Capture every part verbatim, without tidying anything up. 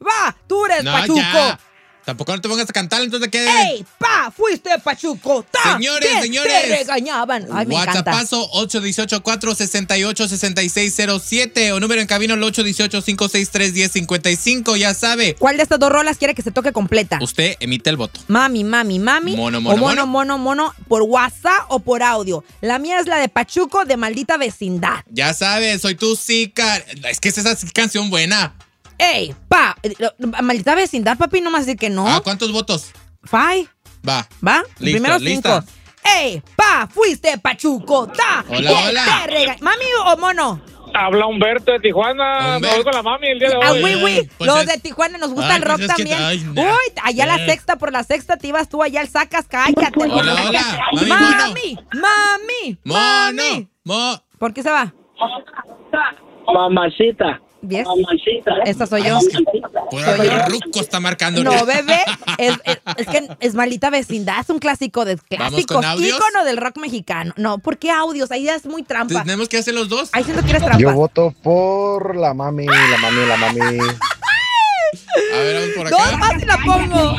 va! ¡Tú eres no, Pachuco! Ya. Tampoco no te pongas a cantar, entonces ¿qué? ¡Ey, pa! ¡Fuiste Pachuco! ¡Ta! Señores, Te, señores. Te regañaban. Ay, me encanta. WhatsAppazo ocho uno ocho, cuatro seis ocho, seis seis cero siete o número en cabina el ocho uno ocho, cinco seis tres, uno cero cinco cinco, ya sabe. ¿Cuál de estas dos rolas quiere que se toque completa? Usted emite el voto. Mami, mami, mami. Mono, mono, o mono, mono. mono, mono, por WhatsApp o por audio. La mía es la de Pachuco de Maldita Vecindad. Ya sabes, soy tu Zika. Es que es esa canción buena. ¡Ey, pa! Maldita Vecindad, papi, no más decir que no. Ah, ¿cuántos votos? Five. Va. ¿Va? Listo, Primero lista. cinco. ¡Ey, pa! ¡Fuiste Pachuco! ¡Ta! Hola, Te- hola. te rega- ¿Mami o mono? Habla Humberto de Tijuana. Humberto. Me voy con la mami el día de hoy. Ah, oui, oui. pues Los es- de Tijuana nos gusta Ay, el rock pues es que- también. ay, no. Uy, allá la Eh. sexta, por la sexta te ibas tú, allá el sacas, cállate. Hola, hola. Mami, Mami, mami, Mono. mami. Mo. ¿Por qué se va? Mamacita. ¿Ves? Mamacita. Esta soy yo. Por Soy yo. ruco está marcando. No, bebé, es, es, es que es Maldita Vecindad, es un clásico de ¿Vamos clásicos, con audios? ícono del rock mexicano. No, ¿por qué audios? Ahí ya es muy trampa. Tenemos que hacer los dos. Ahí siento que eres trampa. Yo voto por la mami, la mami, la mami. A ver, vamos por Dos acá. más y la pongo.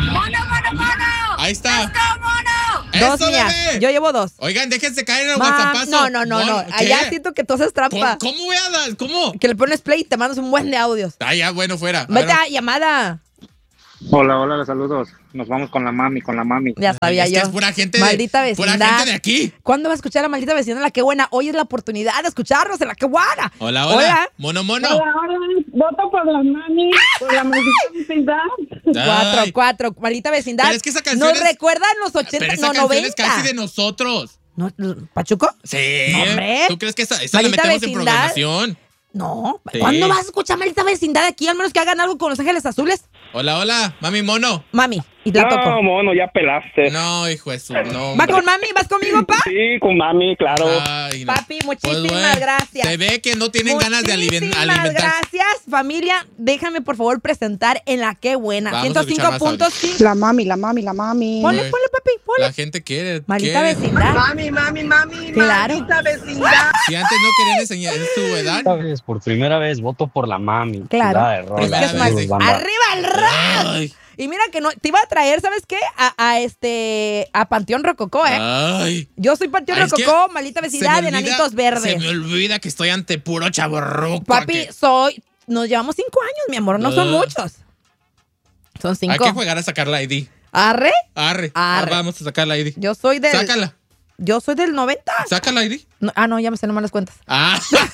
Ahí está. Dos Eso, mías. bebé. Yo llevo dos. Oigan, déjense caer en el Ma- WhatsAppazo. no, no, no, no. Mono, ¿qué? Allá siento que tú haces trampa. ¿Cómo, ¿Cómo voy a dar? ¿Cómo? Que le pones play y te mandas un buen de audios. Ah, ya, bueno, fuera. A Vete ver, a llamada. Hola, hola, saludos. Nos vamos con la mami, con la mami. Ya sabía es yo. que es pura gente de, Maldita Vecindad. pura gente de aquí. ¿Cuándo va a escuchar a Maldita Vecindad en La Qué Buena? Hoy es la oportunidad de escucharnos en La Qué Buena. Hola, hola. Hola. Mono, mono. Ahora voto por la mami, por la maldita vecindad. Cuatro, Ay. cuatro. Maldita Vecindad. Pero es que esa canción Nos es- recuerda en los Pero ochenta, esa no, canción noventa. es casi de nosotros. No, ¿Pachuco? Sí. No, hombre. ¿Tú crees que esa, esa la Maldita metemos en Vecindad. programación? No. Sí. ¿Cuándo vas a escuchar Maldita Vecindad aquí? Al menos que hagan algo con Los Ángeles Azules. Hola, hola. Mami, mono. Mami, y te la No, toco. mono, ya pelaste. No, hijo de su. No, ¿Va hombre. con mami? ¿Vas conmigo, pa? Sí, con mami, claro. Ay, no. Papi, muchísimas Pues bueno, gracias. Se ve que no tienen ganas de aliven- Muchísimas alimentar. gracias, familia. Déjame, por favor, presentar en La Qué Buena. Vamos a ciento cinco escuchar más punto cinco. La mami, la mami, la mami. Ponle, Ay. ponle, papi, ponle. La gente quiere. Maldita quiere. Vecindad. Mami, mami, mami, Claro. maldita vecindad. Si antes no querían enseñar su edad. Esta vez, por primera vez, voto por la mami. Claro. Chulada de rola. Es que es Primera mal. vez, sí. Banda. ¡Arriba el rock! Ay, Y mira que no, te iba a traer, ¿sabes qué? A, a este, a Panteón Rococó, ¿eh? ay. Yo soy Panteón Ay, es que Rococó, Maldita Se Vecindad, me olvida- Enanitos Verdes. Se me olvida que estoy ante puro chaborruco. Papi, que- soy, nos llevamos cinco años, mi amor, no son Ah. muchos. Son Hay cinco. que jugar a sacar la I D. ¿Arre? Arre. Arre. Ah, vamos a sacar la I D. Yo soy del... Sácala. Yo soy del noventa. Saca la I D. No, ah, no, ya me sé nomás las cuentas. Ah.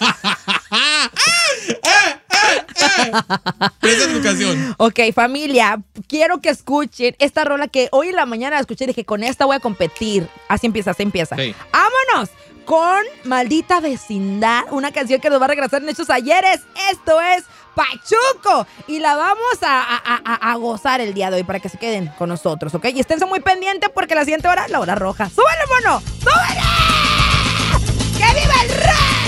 Presta educación. Ok, familia, quiero que escuchen esta rola que hoy en la mañana la escuché y dije, con esta voy a competir. Así empieza, así empieza. Sí. ¡Vámonos! Con Maldita Vecindad, una canción que nos va a regresar en estos ayeres. Esto es Pachuco. Y la vamos a, a- a- a gozar el día de hoy para que se queden con nosotros, ¿ok? Y esténse muy pendientes porque la siguiente hora es la hora roja. ¡Súbele, mono! ¡Súbele!